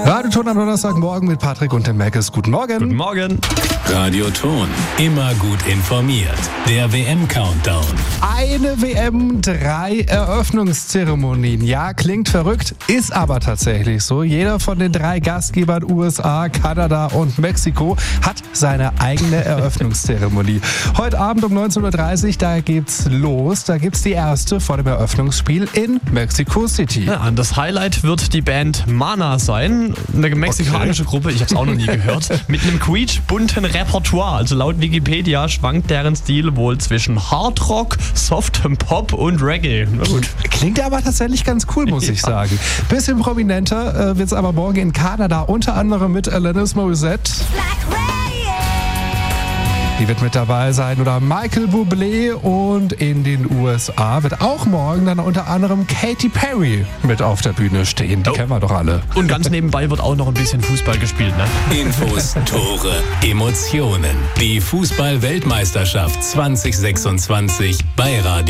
Radioton am Donnerstagmorgen mit Patrick und dem Mackes. Guten Morgen. Guten Morgen. Radioton. Immer gut informiert. Der WM-Countdown. Eine WM, 3 Eröffnungszeremonien. Ja, klingt verrückt, ist aber tatsächlich so. Jeder von den 3 Gastgebern USA, Kanada und Mexiko hat seine eigene Eröffnungszeremonie. Heute Abend um 19.30 Uhr, da geht's los. Da gibt's die erste vor dem Eröffnungsspiel in Mexico City. Ja, das Highlight wird die Band Mana sein. Eine mexikanische Gruppe, ich habe es auch noch nie gehört, mit einem quietschbunten Repertoire. Also laut Wikipedia schwankt deren Stil wohl zwischen Hardrock, Softem Pop und Reggae. Na gut. Klingt aber tatsächlich ganz cool, muss ich sagen. Bisschen prominenter wird's aber morgen in Kanada, unter anderem mit Alanis Morissette. Die wird mit dabei sein. Oder Michael Bublé. Und in den USA wird auch morgen dann unter anderem Katy Perry mit auf der Bühne stehen. Die kennen wir doch alle. Und ganz nebenbei wird auch noch ein bisschen Fußball gespielt, ne? Infos, Tore, Emotionen. Die Fußball-Weltmeisterschaft 2026 bei Radio